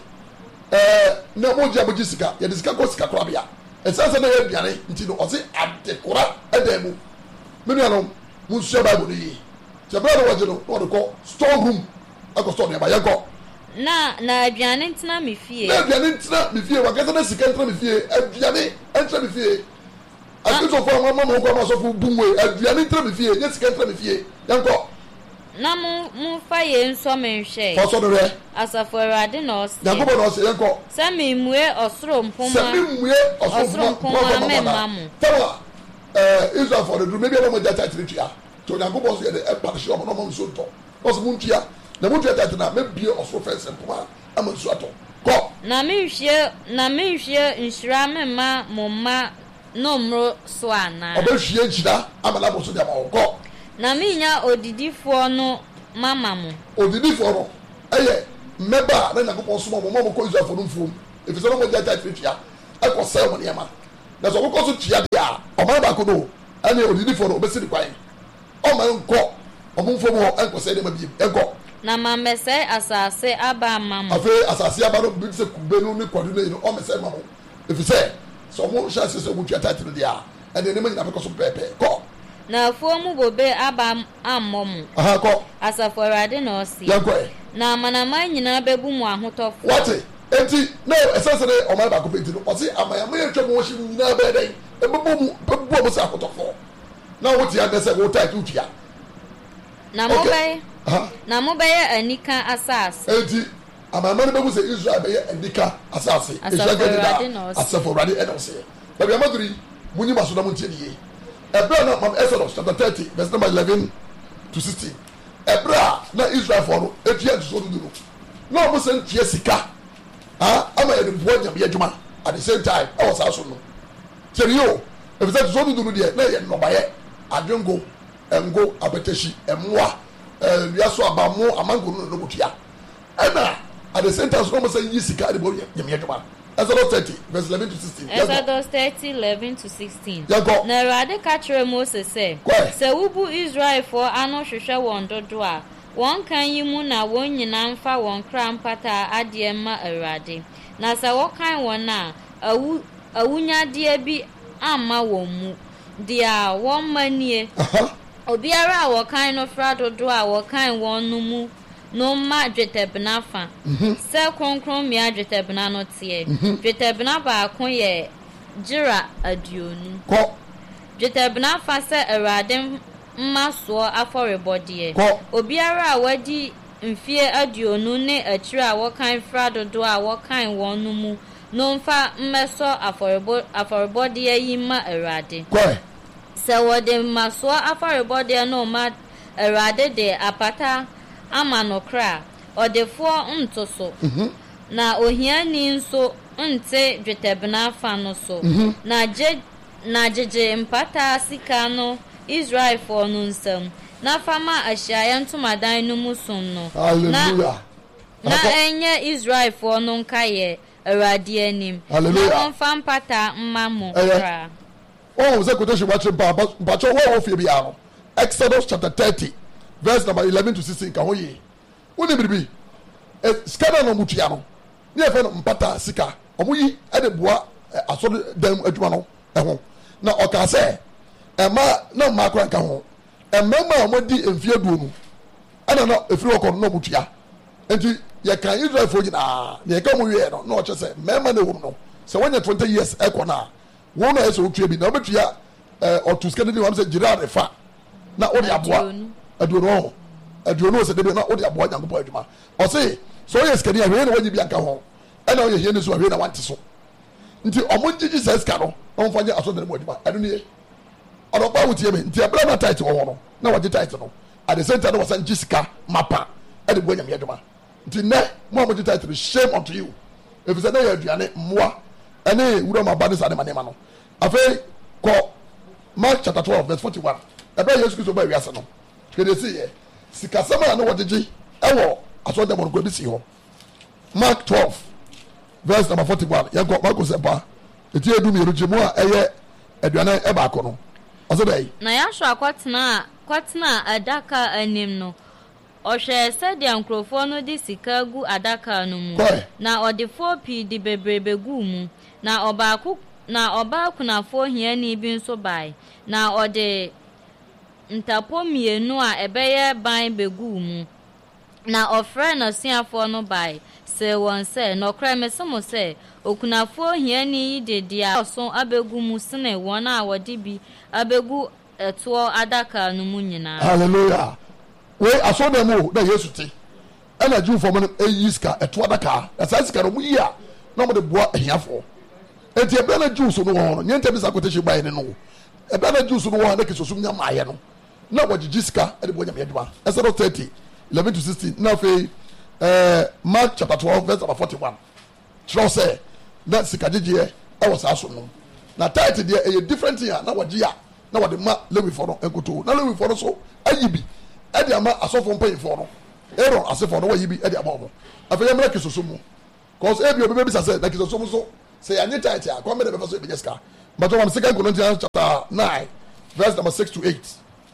na mo gya mo gye sika yɛde sika kɔ sika korabea ɛsɛ sɛ na yɛ aduane nti no ɔse adekora ɛdan mu me nuanom mo nsua bible no yie kyɛ berɛ no wɔgye no na wɔde kɔ store room akɔ store nneɛma yɛnkɔ na aduane ntena me fie wakɛsɛ na sika ntena me fie aduane ntena me fie akristofoɔ a mama mo kɔ ma asɔfo bum we aduane ntena me fie nyɛ sika ntena me fie yɛnkɔ na momfa yɛ nsɔ me nhwɛ fɔsɔ no hwɛ asafo Awurade na ɔse nyankopɔn na ɔse yɛnkɔ sɛ memmue ɔsoro mpoma memma mo tama Israelfoɔ no duru mebi ɛna mogya tatere tua nti onyankopɔn so yɛde ɛpa no hye ɔmo na ɔma nsuo ntɔ na ɔsɛ montua na motua tatere na mɛbie ɔsoro fɛnsɛ mpoma ama nsuo atɔ kɔ na menhwie nhyira memma mo mma no mmoro so anaa ɔbɛhwie nhyira ama no abɔ so de ama wɔ kɔ na menya odidifoɔ no mama mo odidifoɔ no ɛyɛ mmɛba a na nyankopɔn soma mo ma mo kɔ Israelfoɔ no mfuom ɛfiri sɛ na mogya tatere tua ɛkɔ sɛe mo nneɛma na so ko so tia dia o ma ba ko no ane odidi fo no obesi di kwan o ma nko o mo fo mo enko se de ma bi enko na ma mese asase aba mama afi asase aba no bi se kubenu ni kwadu ne o mese ma mo if say so mo sha se so mo tia title dia ane ne ma nyina ko so pepe ko na afuo mu bobe aba ammom aha ko asafo Awurade na osi yanko na manama nyina bebu mu ahotofo what enti no essentially o ma ba ko penti no o si amayama yetwa mo hyi nyina be den bebu mo sa ahotofo na wo tia de se wo title tia na mo bɛyɛ anika asase enti amayama no bebu se Israel bɛyɛ anika asase asafo Awurade ɛna o se baby amaduri munyi maso na muntie die ebra na mam Exodus chapter 30 verse number 11 to 16 ebra na Israel for no etia so do no mo se ntie sika ama yɛ de bo nya be adwuma at the same time I was also no serio if that so do die na yɛ no baye adwengo engo abeteshi emwa wiaso abamu amango no butua ɛna at the same time so mo se yi sika de bo nya be adwuma Exodus 30 verse 11 to 16 Exodus 30 11 to 16 na Awurade ka kyerɛ Moses sɛ wubu Israel for ano hwehwɛ wɔn dodo a wɔn kan yi mu na wɔn nyinaa mfa wɔn kra mpata adeɛ ma Awurade na sɛ wɔkan wɔn a awunyadeɛ bi amma wɔn mu dia wɔn manie obiara a wɔkan no fra dodo a wɔkan wɔn no mu no ma dwetebna fa sɛ kronkron mia dwetebna no tie dwetebna baako yɛ gira aduonu dwetebna fa sɛ Awurade mmasoɔ afɔrebɔdeɛ obiara a wadi mfie aduonu ne akyire a wɔkan fra dodo a wɔkan wɔn no mu no mfa mmɛsɔ afɔrebɔdeɛ yi ma Awurade sɛ wɔde mmasoɔ afɔrebɔdeɛ no ma Awurade de apata ama no kra ɔdefoɔ nto so na ohiani nso nte dwetebna fa no so na gyegye mpata sika no Israelfoɔ no nsam na fama ahyiaeɛ ntomadan no mu som no na ɛnyɛ Israelfoɔ no nkayɛ Awurade anim na wɔmfa mpata mma mo kra se quotation watch but what of you Exodus chapter 30 verse number 11 to 16 ka hoye woni bibi skada no mutua no ne efe no mpata sika omuyi e de boa aso dem adwuma no ho na oka se ema na makra nka ho emema omodi emfie duonu ana na efiri okọ no mutua enti ye kan Israel fo nyina ne ka mu wie no na o che se mema na wom no se wonya 20 years ekọ na won na eso otua bi na obetua otuska ne wam se gira refa na o de aboa aduonu se de na o de aboa nyangopo adwuma o se so yes kani ahwe na wanyi bi anka ho na o ye hie ne so ahwe na wante so nti omongigi se ska no on fanye aso de mo adwuma adu ne odo pa wutie me nti abra na title wo no na waje title no at the same time no wasan jisika mapa e de bo nyame adwuma nti ne mo amoje title shame unto you if you say na ya aduane mmoa ene wura ma ba de sa de manema no afei ko Mark chapter 12 verse 41 ebe Yesu Kristo ba wiase no kede si ye sikasama na wodegi ewo aso dem no ko bi si ho Mark 12 verse number 41 yanko Mark sempa eti edu mi rujemu a eye aduane e ba ko no aso dai na ya hwa kwatena adaka anim no ohwe sadia nkrofo no di sika gu adaka no mu na odefo pi di bebrebe gu mu na obaaku na fo hiani bi nso bai na ode ntapo mienu a ebeye ban begu mu na ofre na siafo no bai se won se no kra mesemo se okunafo hiani yi de a so abegu mu sene won a wode bi abegu eto adaka no mu nyina hallelujah we aso dem o na Yesu ti ana ju fo mo eyiska eto adaka asasika no mu yi a na mo de boa ehiafo enti ebe na ju so no ho nyenta bi sakoteshi bai ne no ebe na ju so no ho na kesosum nya maaye no na wajiji sika e de bonya me adwuma Exodus 30 11 to 16 na fe Mark chapter 12 verse 41 tro say na sika jeje e was aso no na title there a different thing na waji ya na wade ma Lewi for no enkoto na Lewi for no so ayibi e de ama asofo mpan for no Aaron asofo no wayibi e de ama mo afenya mra kesosum cause e bi obi be bisa say na kesosum so say anye title a kwa me de be so e be sika but from 2 Corinthians chapter 9 verse number 6 to 8.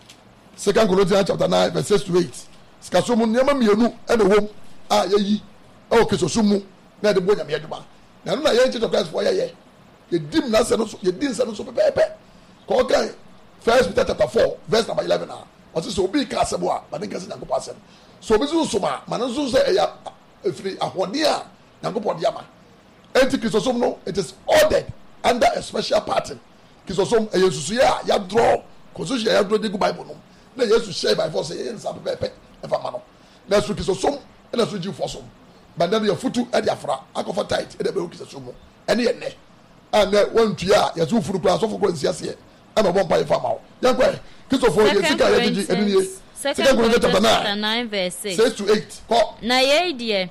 2 Corinthians chapter 9 verse 6 to 8. Skasomu nyama mienu ene wom a yeyi e o kesosumu na de bo nyame aduma. Na no na ye nche Christ for ye dim na se no so ye din se no so pepepe. Ko kan 1 Peter chapter 4 verse number 11 na. O se so bi ka asebo a ba den kase Nyankopɔ asem. So bi so ma ma no so se eya efiri ahode a Nyankopɔ de ama. Enti kesosumu no it is ordered under a special pattern. Kesosumu e yesusu ya ya draw constitution ya draw de go Bible no. Na yesu share by force ye nsa pepepe. Mano. Na so kiso som na so ji fosom banda no yafutu e de afra akofa tight e de be kiso som ene ye ne ana wantua ya so furu kura so furu nsiase e ama bon pa ifa mawo yankwa kiso fo ye sika ye gigi eniye 2 Corinthians chapter 9 verse 6 to 8 ko na ye die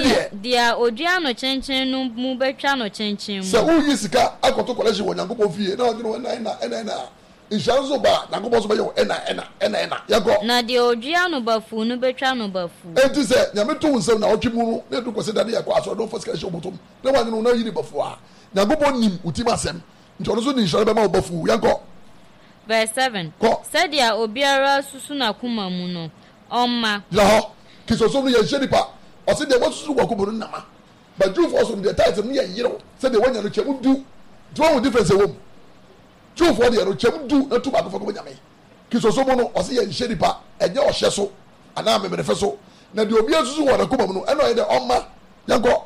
dia odua no chenchen no mu betwa no chenchen mu se wo yi sika akoto college wo Nyankopɔ fie na odi no na insurance ba Nyankopɔ so be yo ena yako na de odua no bafu no betwa no bafu enti se nyame to nsem na otwe mu no na du ko se dade yakɔ aso don first cash obotom na wa no na yiri bafu a Nyankopɔ nim utima asem nti ono so ni insurance be ma bafu yako verse 7 said ya obiara susu na kuma mu no omma la ho kisoso no ye jenipa o se de wo susu kwa kubo no nama ba ju for so de title no ye yiro se de wanya no chemu du wo difference wo two for the no chem du na tu ba ko fo nyame kisoso mo no o se ye nhye nipa enye o hye so ana memere fe so na de obi asusu wo na ko mu no eno ye de omma yanko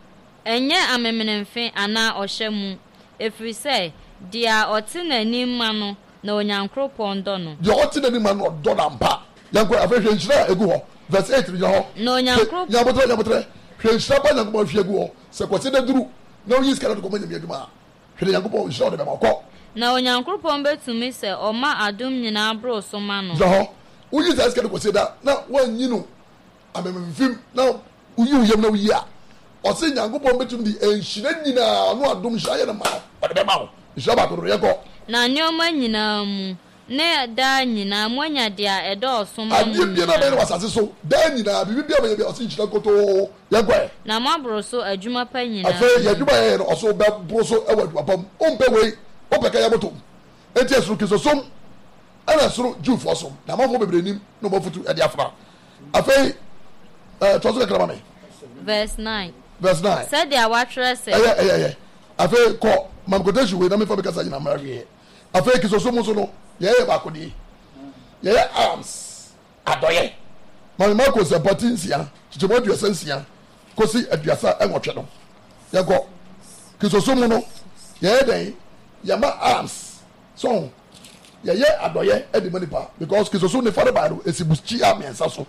enye amemene mfe ana o hye mu efiri se dia oti na ni ma no na onyankropon do no dia oti na ni ma no do na mpa yanko afehwe nhyira egu ho verse 8 ri ho na onyankropon nyabotre hwe nhyira ba nyankopon hwe egu ho se kwose da duru na oyi skala do ko nyame aduma hwe nyankopon nhyira de ba ko na onyankopon betumi se oma adum nyina bro so ma no ho uyi sa skala ko se da na wanyi no amemfim na uyi uyem na uyi a o se nyankopon betumi di enhyira nyina no adum hya na ma o de be ma wo hya ba ko yeko na nyoma nyina mu ne da nyina monya dia edo so ma mu adi na be na wasase so da nyina bibia be o se nhyira koto yeko na mabro so adwuma pa nyina afa ya adwuma ye no o so be bro so e wadwuma pam o mpe we o peka ya moto enti esuru kisosom ana suru jufo som na mafo bebrenim no mafutu e de afra afa tozo ka krama me verse 9 said dia watre se afa ko mamkoteshi we na me fa be kasa nyina marawie afa kisosom so no ye ba ko di ye arms adoye mamako se patinsia chichemo aduasansia kosi aduasa enwotwe no ye ko kisosom no ye den yama arms so ye adoye e de manipa because kisoso ne fare ba no esibuchi amensa so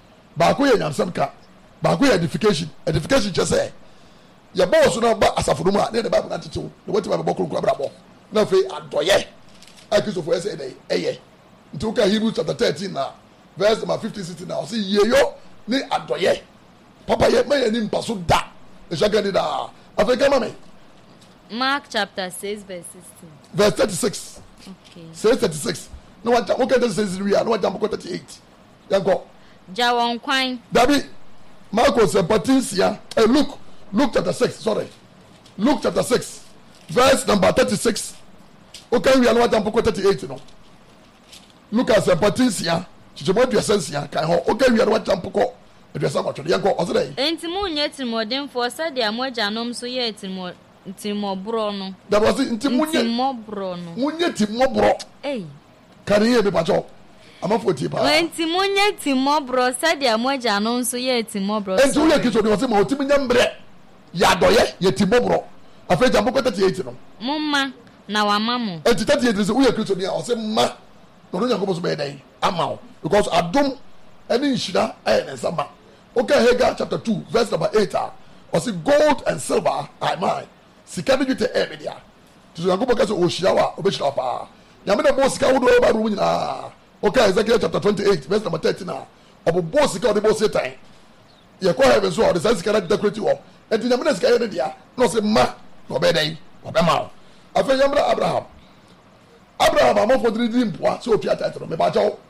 ba ko ye nyamsam ka ba ko ye edification chese ye bo so na ba asafuru mu a ne de ba na tetew ne wati ba bo kurukura bra bo na fe adoye a kisofo ese dey eye nti ka Hebrews chapter 13 na verse number 50-60 na o say ye yo ni adoye papa ye me ye ni mpaso da e shagani da afrika mame Mark chapter 6 verse 16 verse 36 okay 6:36 no what okay that says real no what jump 38 yango jawon kwan Dabi Marcos 14 Luke chapter 6 sorry Luke chapter 6 verse number 36 okay we are no jump 38 no Lucas 14 chichemo duasansia kan ho okay we are no jump ko aduasa ko yango osere enti munye timodemfo sade amojanom so ye timobro no that was ntimunye timobro no munye timobro kariye be pacho amafo ti pa enti munye timobro sade amojanom so ye timobro enti uye kiso de wase ma otimi nyambre ya doye ye timobro afa jambo ko 38 no mumma na wamamu enti 38 se uye kiso de a ose ma no nya ko so be dai amao because adum any nshira ayen nsama okay Haggai chapter 2 verse number 8 ose gold and silver are mine sika de jute media to so yango so ohia wa obehira pa nyame de bo sika wo do ba ru nyina okay Ezekiel chapter 28 verse number 13 obo sika o de bo satan ye ko heaven so o de sika na decorate wo enti nyame de sika ye dia no se ma no be dai obe ma afa nyame Abraham amofo diri mpoa so opia title me ba jaw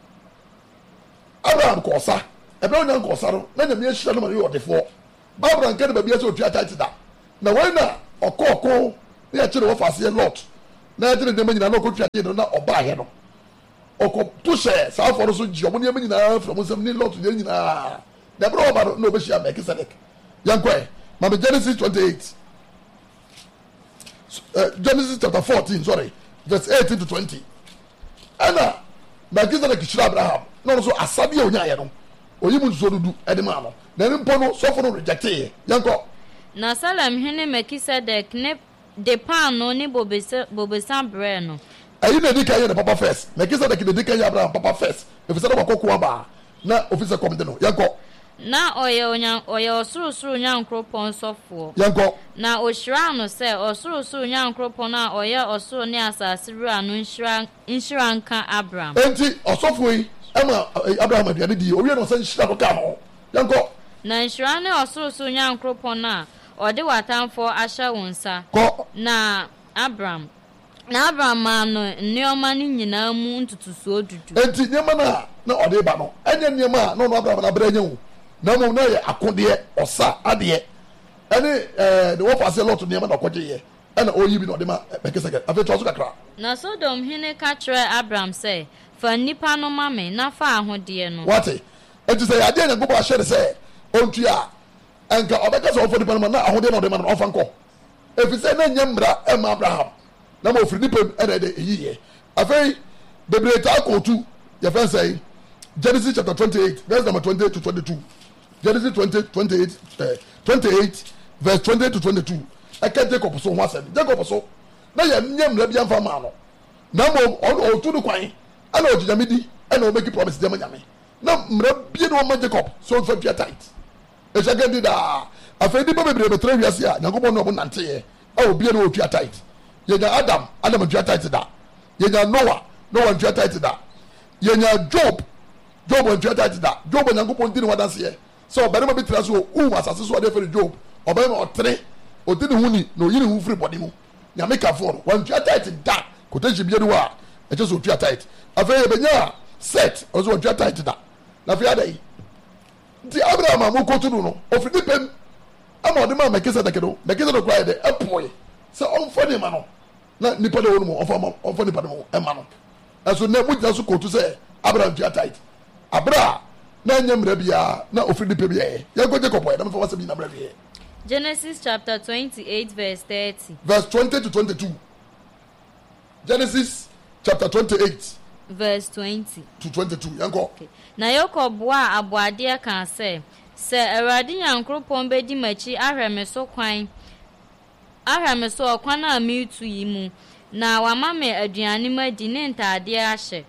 Abraham ko sa ebe onyan ko sa no na nyame ehira no ma yo defo Abraham ke de ba bia so opia title da na when na okoko na ya kire wo fase lot na ɛgyina nneɛma nyinaa na ɔkɔtwa adeɛ no na ɔbaayɛ no ɔkɔto hyɛ saa afɔ no so gye ɔmo nneɛma nyinaa fira mo nsɛm ne lɔt deɛ nyinaa na ɛbrɛ ɔba no na ɔbɛhyia Melkisedek yɛnkɔɛ maame Genesis 28 Genesis chapter 14 sorry verse 18 to 20 ɛna Melkisedek hyira Abraham na ɔno so asadeɛ a onyaayɛ no oyi mu nsuo dudu ɛde maa no na ɛne mpo no sɔfo no rejectee yɛnkɔ. Na Salem hene Melkisedek ne de paano ne bobesa brɛ no. Ɛyi na di kan yɛ ne papa first Melkisedek na di kan yɛ Abraham papa first efisɛ na wakɔ ko aba na ofisa kɔm de no yɛnkɔ. Na ɔyɛ ɔsorosoro Nyankopɔn sɔfoɔ. Yɛnkɔ. Na ohyira no sɛ ɔsorosoro Nyankopɔn a ɔyɛ ɔsoro ne asase wura no nhyira nka Abraham. Enti ɔsɔfo yi ɛma Abraham aduane di owie na ɔsɛ nhyira no ka ho yɛnkɔ. Na nhyira ne ɔsorosoro Nyankopɔn a ɔde watamfoɔ ahyɛ wo nsa. Kɔ. Na Abraham maa no nneɛma no nyinaa mu ntutusuo dudu. Enti nneɛma na ɔde ba no ɛnyɛ nneɛma a na ɔno Abraham na brɛ nyɛ wo na mo na yɛ akodeɛ ɔsa adeɛ ɛne ne wɔfa ase lɔto nneɛma na ɔkɔgye yɛ ɛna ɔyi bi na ɔde ma Melkisedek afei tɔ so kakra. Na Sodom hene ka kyerɛ Abraham sɛ fa nnipa no ma me na fa ahodeɛ no. Wate enti sɛ adeɛ Nyankopɔn ahyɛ ne sɛ ɔntua ɛnka ɔbɛka sɛ ɔfa nipa no ma na ahodeɛ na ɔde ma no ɔfa nkɔ efisɛ na nyɛ mmara ɛma Abraham na ma ofiri nipa mu ɛna ɛde ɛyiyɛ afei bebree taa kootu yɛfɛ sɛ Genesis chapter 28 verse number 28 to 22 Genesis 28 verse 28 to 22 ɛka Jacob so ho asɛm Jacob so na yɛ nyɛ mmara bi amfa maa no na mo ɔtu no kwan ɛna ɔgyina di ɛna ɔmɛki promise dɛm nyame na mmara bie na ɔma Jacob so ɔmfa tua tight ɛhyɛ gɛdi daa afei nipa bebree bɛtena wiase a Nyankopɔn na ɔmo nanteɛ ɛwɔ bie na ɔtua tight yɛnya Adam ntua tight da yɛnya Noah ntua tight da yɛnya Job ntua tight da Job Nyankopɔn di ne wadanseɛ sɛ ɔbarima bi tena so asase so ɔde fɛrɛ Job ɔbarima ɔtere ɔdi ne ho ni na oyi ne ho firi bɔne mu nyame kafoɔ no wantua tight da kotation bie no wɔ a ɛkyɛ sɛ ɔtua tight afei yɛbɛnya Set ɔso ɔtua tight da na afei ada yi nti Abraham a mokɔto no no ɔfiri ne pɛm ama ɔde ma Melkisedek no Melkisedek koraa yɛ dɛ ɛpoe sɛ ɔmfa nneɛma no na nipa de wɔ no mu ɔmfa nipa no mu ɛma no ɛso na mu gyina so kɔtu sɛ Abraham tua tight abra na nyɛ mmerɛ biara na ofiri nipa bi yɛ yɛnkɔ Jacob na mefa wasɛm yi na mmerɛ bi yɛ. Genesis chapter 28 verse 30. Verse 20 to 22. Genesis chapter 28 verse 20 to 22 yɛnkɔ. Na Yakob boa aboadeɛ ka sɛ Awurade Nyankopɔn bɛdi m'akyi ahwɛ me so ɔkwan a meetu yi mu na wama me aduane madi ne ntaadeɛ ahyɛ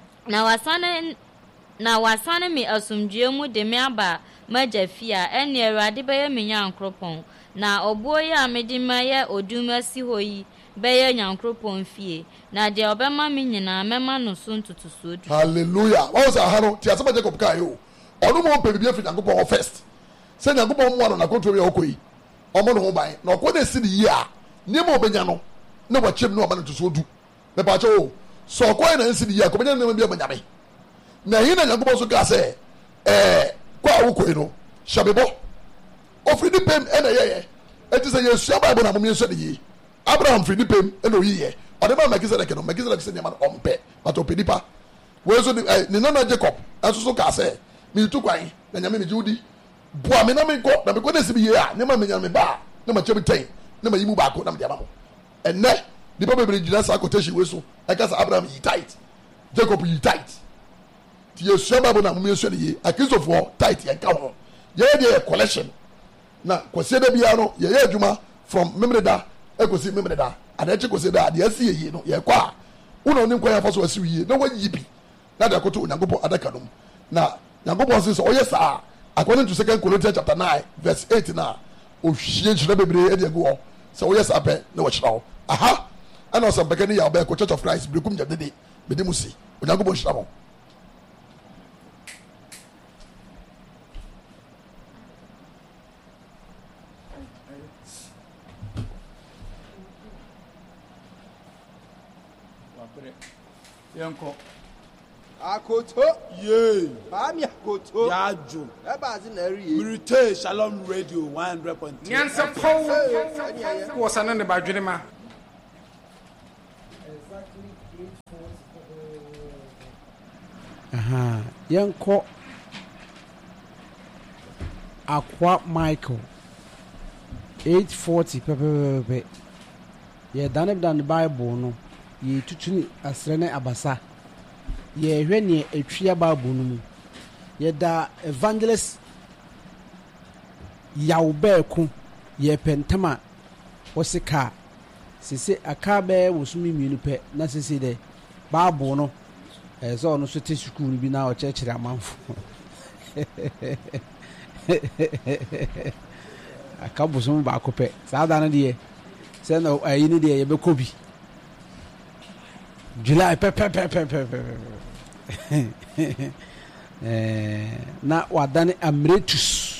na wasane me asomdwoe mu de me aba magya fie a ɛne Awurade bɛyɛ me Nyankopɔn na ɔboɔ yi a mede ma yɛ odum asi hɔ yi bɛyɛ Nyankopɔn fie na deɛ ɔbɛma me nyinaa mɛma no so ntotosuo du. Hallelujah. Wɔn sɛ aha no te asɛm Jacob kaa yi o ɔno mo mpɛ bibi afiri Nyankopɔn hɔ first sɛ Nyankopɔn mu ano na kɔntoro yɛ ɔkɔ yi ɔmo ne ho ban na ɔkɔ na esi ne yie a nneɛma ɔbɛnya no na wakyɛm na ɔma no ntotosuo du mɛpa akyɛ o sɛ ɔkɔ yɛ na esi ne yie a kɔbɛnya nneɛma bi amanyame na eyi na Nyankopɔn so kaa sɛ kɔ a wokɔ yi no hyɛbebɔ ofiri ne pɛm ɛna yɛyɛ eti sɛ yɛsua Bible na mo yɛsua ne yie Abraham firi ne pɛm ɛna oyi yɛ ɔde ma Melkisedek no Melkisedek sɛ nneɛma no ɔmpɛ bàtà ɔpɛ nipa wɔn so ne nana Jacob ɛnso so kaa sɛ mi tu kwan na nyame mi gye wodi bua mi na mi nkɔ na mi kɔ na esi mi yie a nneɛma mi nya mi ba na ma kyɛ mi tɛn na ma yi mu baako na mi de ama mo ɛnɛ nipa bebree gyina saa quotation wei so ɛka sɛ Abraham yi tight Jacob yi tight ti yɛsua Bible na mo yɛsua ne yie akristofoɔ tight yɛn ka ho yɛyɛ deɛ yɛ collection na kɔsie da biara no yɛyɛ adwuma from memere da ekosi memere da adakye kɔsie da deɛ asi yie no yɛkɔ a wona onim kwan afa so asi yie na wayi bi na de akoto Onyankopɔn adaka no mu na Nyankopɔn sɛ ɔyɛ saa according to 2 Corinthians chapter 9 verse 8 na ohwie nhyira bebree ɛde agu hɔ sɛ ɔyɛ saa pɛ na wɔkyerɛ hɔ aha ɛna ɔsɛ mpɛkɛ ne yɛ ɔbɛkɔ Church of Christ berekum gya dede mede mu si Onyankopɔn hyira mo. Yanko akoto ye baami akoto yajo ɛbaasi na ɛri ye mirite Shalom Radio 100.3 nyansa pɔw wɔsa no ne badwene ma Yanko Aqua Michael 840 pepe. Ye dan the Bible no. Ye tutuni asrene abasa. Ye hwe ne atwia Bible no mu. Ye da evangelist Yawbeku ye pentama osika sisi akabe wosumi mienu pe na sisi de Bible no so no so te school bi na o chechire amanfo akabuso ba ko pe sa da na de se na ayi ni de ye be ko bi July pe na wadane amretus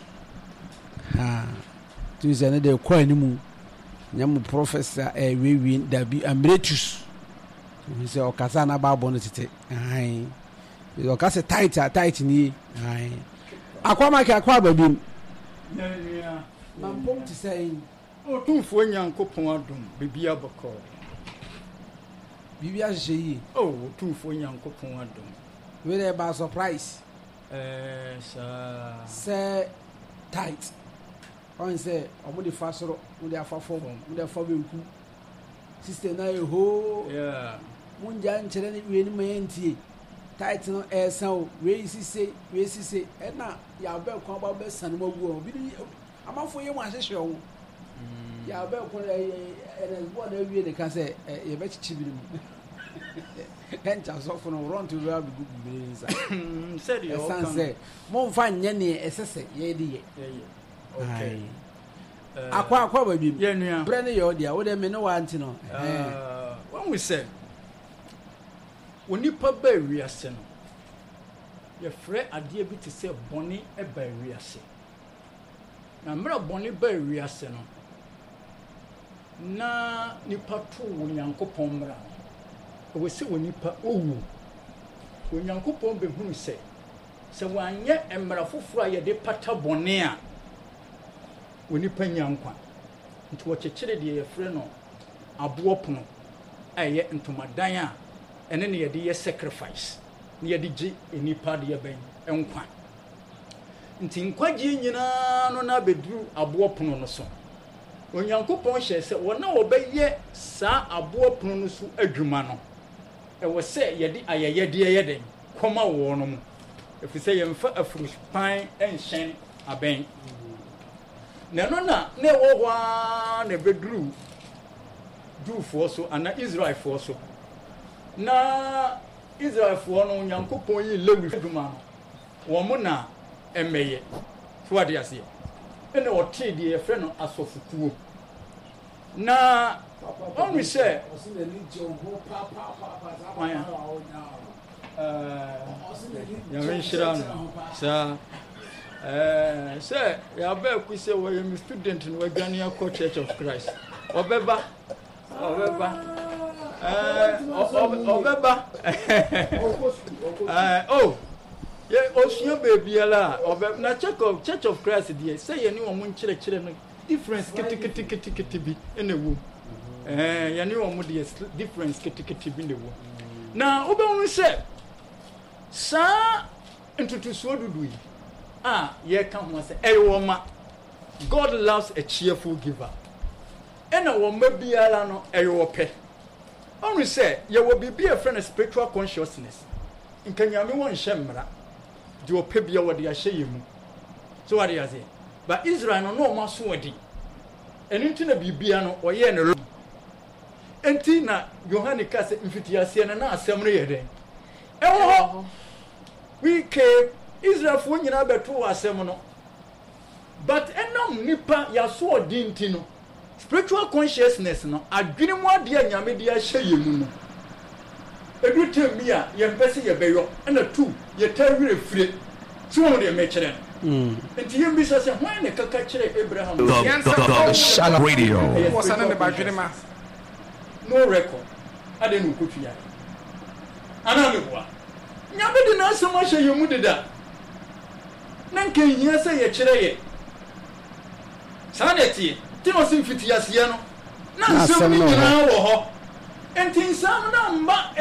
tu zane de kwa animu nyamu professor we dabi amretus he say okasa na ba no tete ai okasa tight ni ai akwa maka akwa babim na mpom ti say o tumfo nyankopon adom bibia bako bibia jeyi o tumfo nyankopon adom we dey ba surprise say tight on say omo de fasoro mo de afafo mo de afa benku sister na ho munja nkyere ne we ni mayentie tight no esan we sise e na ya be kwa ba be san magu o bi amafo ye mo ahehwe o ya be kwa e bo na wie de ka say ye be chichi bi mu kencha so for no run to we be good be said you esan say mo mfa nye ne esese ye de ye okay akwa ba bi ye nua bre ne yo dia wo de me no wa anti no when we say onipa ba wiase no ye frɛ ade bi te sɛ bɔne e ba wiase na mra bɔne ba wiase no na nipa to wonyankopɔn mra o se onipa owu wonyankopɔn be hunu sɛ wanyɛ mra foforo a ye de pata bɔne a onipa nyankwa nti wo kyekere de ye frɛ no aboɔpono a ye ntomadan a ene ne ye de ye sacrifice ne ye de gi enipa de ye ban enkwa nti nkwagye nyina no na beduru aboɔpono no so onyankopɔn hyɛ sɛ wona obɛyɛ saa aboɔpono no so adwuma no ɛwɔ sɛ ye de ayɛyɛ de ye den kɔma wo no mu efisɛ ye mfa afuruspan enhyɛn aben na no na ne wo hwa na beduru Jewfo so ana Israelfo so na Israelfo no nyankopɔn yi lewi duma no wo mo na emeye so ade ase ene ote de ye frɛ no asofukuo na on we say sa say ya ba ku say we am student no adwane akɔ Church of Christ obeba oh ye osua bebiala obeba na Church of Christ dey say ye ni wo mo nkyerɛkyerɛ no difference kiti bi ene wo ye ni wo mo dey difference kiti bi ne wo na obewon say sa ntutusuo dudu yi ye ka ho say eyoma God loves a cheerful giver ena wo mabiala no eyope onu say ye wo bibi a friend spiritual consciousness nkanyame won hyemra de ope bia wo de ahye yemu so what you say but Israel no ma so odi enu ntina bibia no oye ne enti na Yohane ka se mfitiase na asem no ye den ewo we came Israel fo nyina beto asem no but enam nipa ya so odi ntino spiritual consciousness no adwene mu ade anyame de ahye yemu no edu temi a ye mpese ye beyo na tu ye tawire fire so mo de me kire enti ye bi se hwan ne kaka kire Abraham Shalom Radio wasana ne badwene ma no record ade no kotua ana me boa nyame de na asem ahye yemu deda na nka hia se ye kire ye saneti tino sin fitiasia no na asem ni nyina wo ho enti nsam na mba